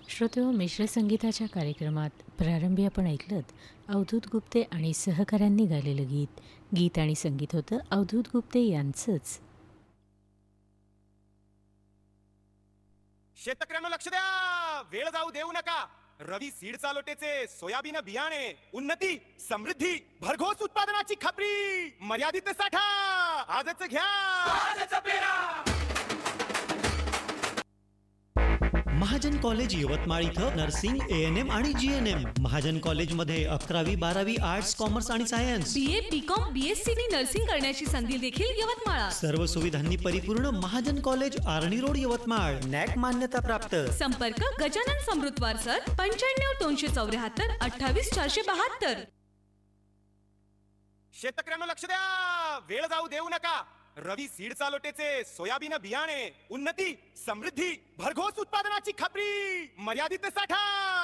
श्रोतेहो, मिश्र संगीताच्या कार्यक्रमात प्रारंभी आपण ऐकलत अवधूत गुप्ते आणि सहकाऱ्यांनी गायलेलं गीत. गीत आणि संगीत होतं अवधूत गुप्ते यांचंच. शेतकऱ्यांना लक्ष द्या, वेळ जाऊ देऊ नका. रवी सीड चालोटेचे सोयाबीन बियाणे उन्नती समृद्धी भरघोस उत्पादनाची खात्री मर्यादित साठा आजच घ्या. महाजन कॉलेज यवतमाळ इथं नर्सिंग ANM आणि GNM. महाजन कॉलेजमध्ये 11वी 12वी आर्ट्स कॉमर्स आणि सायन्स, BA BCom BSc नी नर्सिंग करण्याची संधी देखील यवतमाळात. सर्व सुविधांनी परिपूर्ण महाजन कॉलेज आर्णी रोड यवतमाळ. नॅक मान्यता प्राप्त. संपर्क गजानन समृद्धवार सर 95 274 28 472. शेतकऱ्यांना लक्ष द्या, वेळ जाऊ देऊ नका. रवी सीड चालोटेचे सोयाबीन बियाणे उन्नती समृद्धी भरघोस उत्पादनाची खात्री मर्यादित साठा